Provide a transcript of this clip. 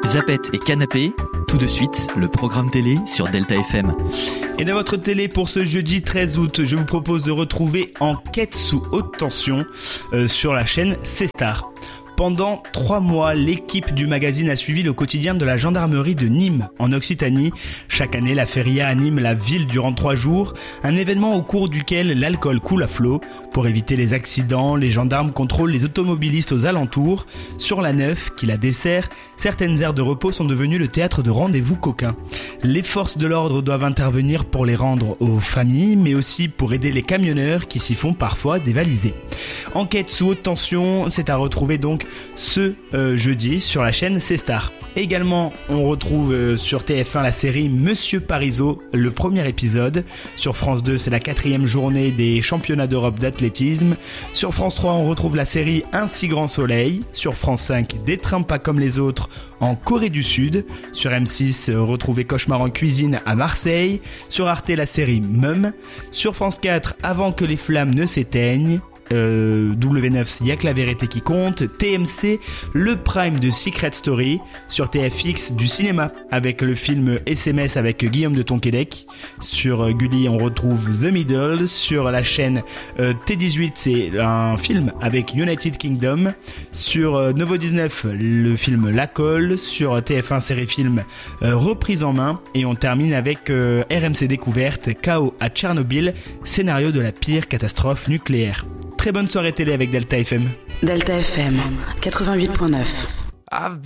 Zapette et Canapé, tout de suite, le programme télé sur Delta FM. Et dans votre télé pour ce jeudi 13 août, je vous propose de retrouver Enquête sous haute tension sur la chaîne C-Star. Pendant 3 mois, l'équipe du magazine a suivi le quotidien de la gendarmerie de Nîmes, en Occitanie. Chaque année, la feria anime la ville durant 3 jours, un événement au cours duquel l'alcool coule à flot. Pour éviter les accidents, les gendarmes contrôlent les automobilistes aux alentours. Sur la Neuf, qui la dessert, certaines aires de repos sont devenues le théâtre de rendez-vous coquins. Les forces de l'ordre doivent intervenir pour les rendre aux familles, mais aussi pour aider les camionneurs qui s'y font parfois dévaliser. Enquête sous haute tension, c'est à retrouver donc ce jeudi sur la chaîne C-Star. Également, on retrouve sur TF1 la série Monsieur Parisot, le premier épisode. Sur France 2, c'est la 4e journée des championnats d'Europe d'athlétisme. Sur France 3, on retrouve la série Un si grand soleil. Sur France 5, Des trains pas comme les autres en Corée du Sud. Sur M6, retrouvez Cauchemar en cuisine à Marseille. Sur Arte, la série Mum. Sur France 4, Avant que les flammes ne s'éteignent. W9, y'a que la vérité qui compte. TMC, le prime de Secret Story. Sur TFX, du cinéma avec le film SMS avec Guillaume de Tonquédec. Sur Gulli, on retrouve The Middle. Sur la chaîne T18, c'est un film avec United Kingdom. Sur Novo 19, le film La Colle. Sur TF1 série film Reprise en main. Et on termine avec RMC Découverte, Chaos à Tchernobyl, scénario de la pire catastrophe nucléaire. Très bonne soirée télé avec Delta FM. Delta FM 88.9.